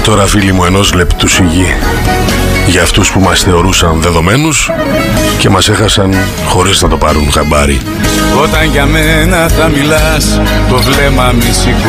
Τώρα φίλοι μου, ενός λεπτού σιγή για αυτούς που μας θεωρούσαν δεδομένους και μας έχασαν χωρίς να το πάρουν χαμπάρι. Όταν για μένα θα μιλάς, το βλέμμα μη σηκώνεις.